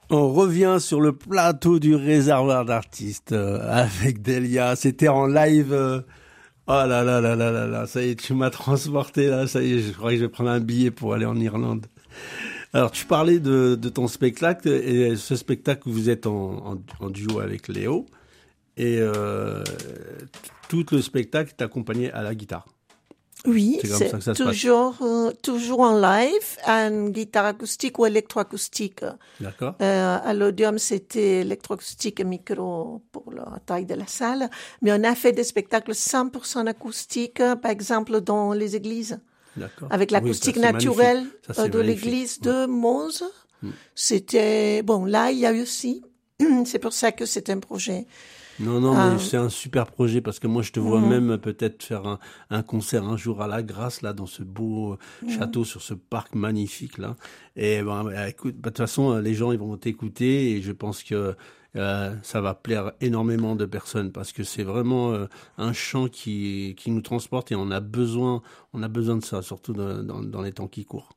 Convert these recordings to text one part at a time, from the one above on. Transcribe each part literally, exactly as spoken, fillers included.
On revient sur le plateau du réservoir d'artistes euh, avec Delia. C'était en live. Euh... Oh là là là là là là. Ça y est, tu m'as transporté là. Ça y est, je crois que je vais prendre un billet pour aller en Irlande. Alors, tu parlais de, de ton spectacle et ce spectacle, vous êtes en, en, en duo avec Léo et euh, tout le spectacle est accompagné à la guitare. Oui, c'est, comme c'est ça que ça se toujours, euh, toujours en live, en guitare acoustique ou électroacoustique. D'accord. Euh, à l'Odeum, c'était électroacoustique et micro pour la taille de la salle. Mais on a fait des spectacles cent pour cent acoustiques, par exemple, dans les églises. D'accord. Avec l'acoustique oui, ça, naturelle ça, de magnifique. l'église ouais. de Mons. Mm. C'était, bon, là, il y a eu aussi. C'est pour ça que c'est un projet. Non, non, mais euh, c'est un super projet parce que moi, je te vois mmh. même peut-être faire un, un concert un jour à la Grâce, là, dans ce beau mmh. château, sur ce parc magnifique, là. Et ben, bah, écoute, bah, de toute façon, les gens, ils vont t'écouter et je pense que euh, ça va plaire énormément de personnes parce que c'est vraiment euh, un chant qui, qui nous transporte et on a besoin, on a besoin de ça, surtout dans, dans, dans les temps qui courent.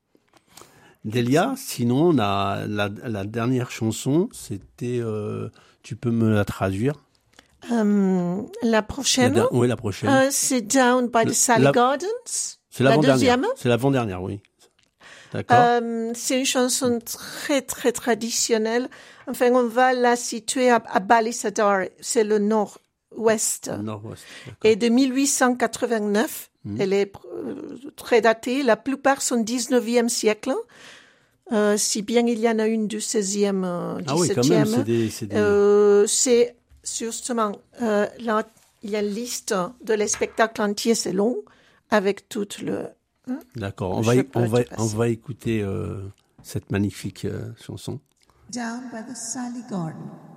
Delia, sinon, on a la, la dernière chanson, c'était, euh, tu peux me la traduire? Euh, la prochaine, la, oui, la prochaine. Euh, c'est Down by the Sally la, Gardens. C'est la deuxième. C'est l'avant-dernière, oui. D'accord. Euh, c'est une chanson très, très traditionnelle. Enfin, on va la situer à, à Ballysadare. C'est le nord-ouest. Nord-ouest. Et de dix-huit cent quatre-vingt-neuf, mmh. elle est euh, très datée. La plupart sont dix-neuvième siècle. Euh, si bien il y en a une du seizième, euh, dix-septième. Ah oui, quand même, c'est des... C'est, des... Euh, c'est justement, euh, là, il y a une liste de les spectacles entiers, c'est long, avec tout le... Hein, D'accord, on va, y, on, va, on va écouter euh, cette magnifique euh, chanson. Down by the Sally Garden.